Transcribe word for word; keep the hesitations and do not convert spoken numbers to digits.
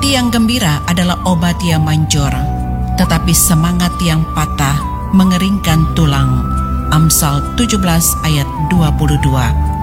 Hati yang gembira adalah obat yang manjur, tetapi semangat yang patah mengeringkan tulang. Amsal tujuh belas ayat dua puluh dua.